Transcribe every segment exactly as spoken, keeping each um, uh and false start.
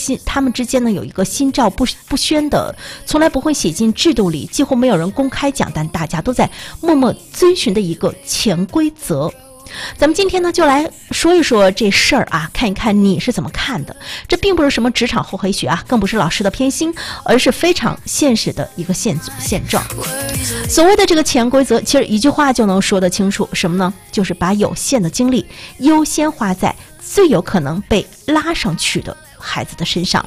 心他们之间呢有一个心照不不宣的，从来不会写进制度里，几乎没有人公开讲，但大家都在默默遵循的一个潜规则。咱们今天呢就来说一说这事儿啊，看一看你是怎么看的。这并不是什么职场厚黑学啊，更不是老师的偏心，而是非常现实的一个现现状。所谓的这个潜规则，其实一句话就能说得清楚，什么呢？就是把有限的精力优先花在最有可能被拉上去的孩子的身上。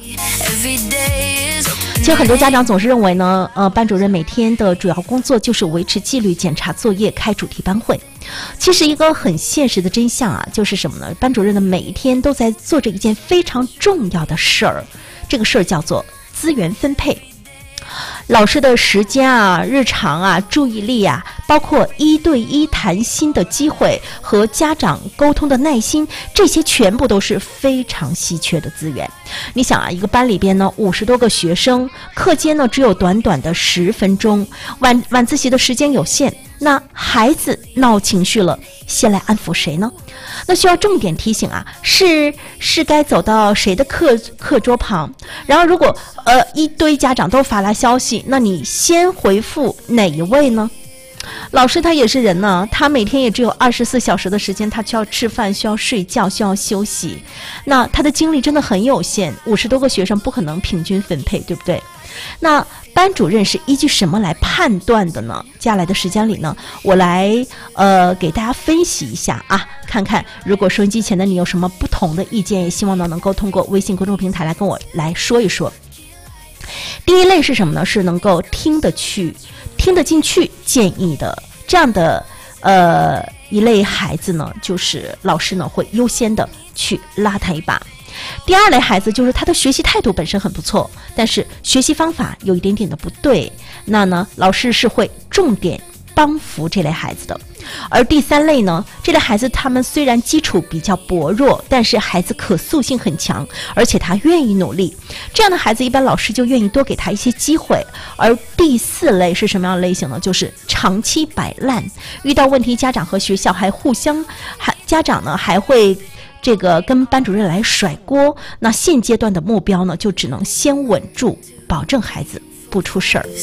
其实很多家长总是认为呢，呃，班主任每天的主要工作就是维持纪律、检查作业、开主题班会。其实一个很现实的真相啊，就是什么呢？班主任的每一天都在做着一件非常重要的事儿，这个事儿叫做资源分配。老师的时间啊、日常啊、注意力啊，包括一对一谈心的机会和家长沟通的耐心，这些全部都是非常稀缺的资源。你想啊，一个班里边呢五十多个学生，课间呢只有短短的十分钟，晚晚自习的时间有限，那孩子闹情绪了，先来安抚谁呢？那需要重点提醒啊，是是该走到谁的课课桌旁？然后如果呃一堆家长都发来消息，那你先回复哪一位呢？老师他也是人呢，他每天也只有二十四小时的时间，他需要吃饭，需要睡觉，需要休息，那他的精力真的很有限，五十多个学生不可能平均分配，对不对？那班主任是依据什么来判断的呢？接下来的时间里呢，我来呃给大家分析一下啊，看看如果收音机前的你有什么不同的意见，也希望呢能够通过微信公众平台来跟我来说一说。第一类是什么呢？是能够听得去、听得进去建议的这样的呃一类孩子呢，就是老师呢会优先的去拉他一把。第二类孩子就是他的学习态度本身很不错，但是学习方法有一点点的不对，那呢老师是会重点帮扶这类孩子的。而第三类呢，这类孩子他们虽然基础比较薄弱，但是孩子可塑性很强，而且他愿意努力，这样的孩子一般老师就愿意多给他一些机会。而第四类是什么样的类型呢？就是长期摆烂，遇到问题家长和学校还互相还家长呢还会这个跟班主任来甩锅，那现阶段的目标呢就只能先稳住，保证孩子不出事儿。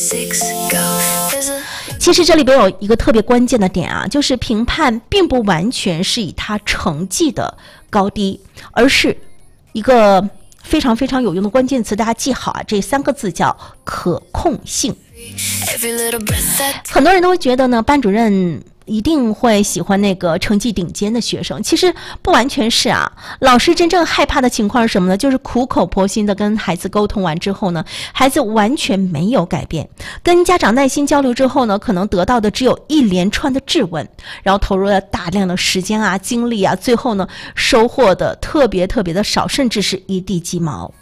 其实这里边有一个特别关键的点啊，就是评判并不完全是以他成绩的高低，而是一个非常非常有用的关键词，大家记好啊，这三个字叫可控性。很多人都会觉得呢，班主任一定会喜欢那个成绩顶尖的学生，其实不完全是啊。老师真正害怕的情况是什么呢？就是苦口婆心的跟孩子沟通完之后呢，孩子完全没有改变，跟家长耐心交流之后呢，可能得到的只有一连串的质问，然后投入了大量的时间啊、精力啊，最后呢收获的特别特别的少，甚至是一地鸡毛。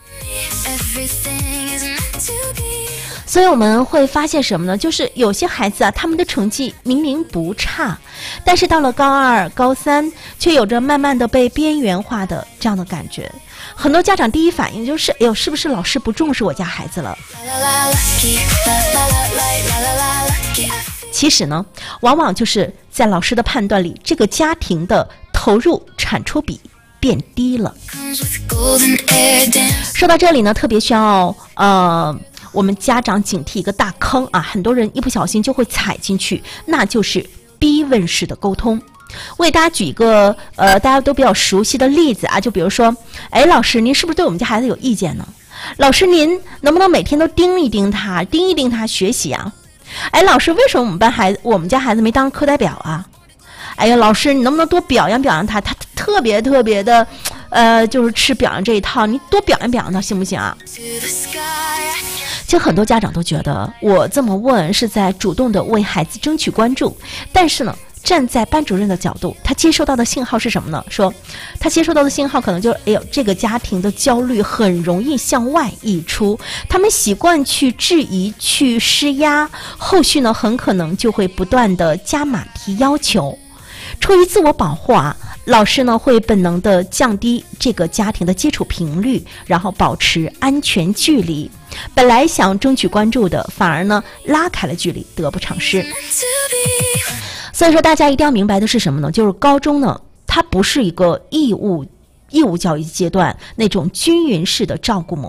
所以我们会发现什么呢？就是有些孩子啊，他们的成绩明明不差，但是到了高二、高三，却有着慢慢的被边缘化的这样的感觉。很多家长第一反应就是，哎呦，是不是老师不重视我家孩子了？其实呢，往往就是在老师的判断里，这个家庭的投入产出比变低了。说到这里呢，特别需要呃。我们家长警惕一个大坑啊，很多人一不小心就会踩进去，那就是逼问式的沟通。我给大家举一个呃大家都比较熟悉的例子啊，就比如说，哎，老师您是不是对我们家孩子有意见呢？老师您能不能每天都盯一盯他，盯一盯他学习啊？哎，老师为什么我们班孩子我们家孩子没当课代表啊？哎呀，老师你能不能多表扬表扬他，他特别特别的呃就是吃表扬这一套，你多表扬表扬他行不行啊？其实很多家长都觉得我这么问是在主动的为孩子争取关注，但是呢，站在班主任的角度，他接收到的信号是什么呢？说他接收到的信号可能就是哎呦，这个家庭的焦虑很容易向外溢出，他们习惯去质疑、去施压，后续呢很可能就会不断的加码提要求。出于自我保护啊，老师呢会本能的降低这个家庭的接触频率，然后保持安全距离。本来想争取关注的，反而呢拉开了距离，得不偿失。所以说大家一定要明白的是什么呢？就是高中呢，它不是一个义务义务教育阶段那种均匀式的照顾模